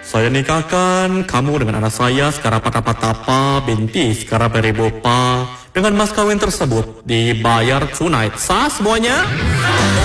Saya nikahkan kamu dengan anak saya Sekarapatapa binti Sekaraperebopa. Dengan mas kawin tersebut dibayar tunai. Sah semuanya?